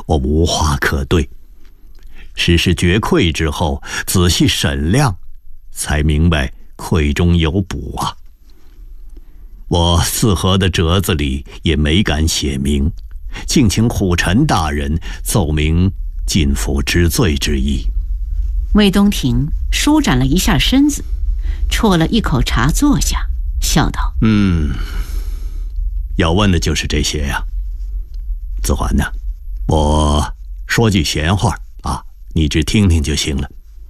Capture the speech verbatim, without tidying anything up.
我无话可对。实施绝愧之后，仔细审量，才明白愧中有补啊。我四合的折子里也没敢写明，敬请虎臣大人奏明进府知罪之意。 魏东亭舒展了一下身子，啜了一口茶，坐下，笑道： 嗯，要问的就是这些呀。子桓呢，我说句闲话啊，你只听听就行了。